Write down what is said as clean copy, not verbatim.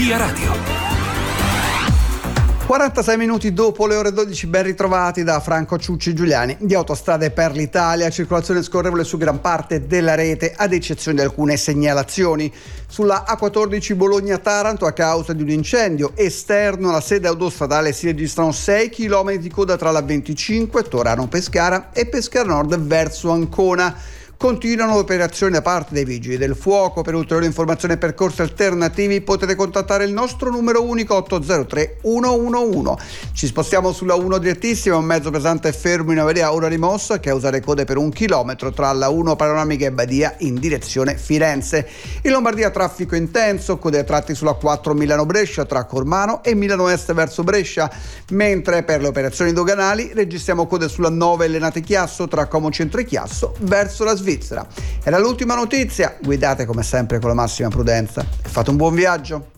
Via Radio. 46 minuti dopo le ore 12, ben ritrovati da Franco Ciucci Giuliani. Di Autostrade per l'Italia, circolazione scorrevole su gran parte della rete, ad eccezione di alcune segnalazioni. Sulla A14 Bologna-Taranto, a causa di un incendio esterno alla sede autostradale, si registrano 6 km di coda tra la 25 Torano-Pescara e Pescara Nord verso Ancona. Continuano le operazioni da parte dei vigili del fuoco. Per ulteriori informazioni e percorsi alternativi potete contattare il nostro numero unico 803 111. Ci spostiamo sulla 1 direttissima, un mezzo pesante fermo in averia ora rimossa, causa le code per 1 chilometro tra la 1 Panoramica e Badia in direzione Firenze. In Lombardia traffico intenso, code a tratti sulla 4 Milano-Brescia tra Cormano e Milano Est verso Brescia, mentre per le operazioni doganali registriamo code sulla 9 Lenate-Chiasso tra Como Centro e Chiasso verso la Svizzera. Era l'ultima notizia, guidate come sempre con la massima prudenza e fate un buon viaggio.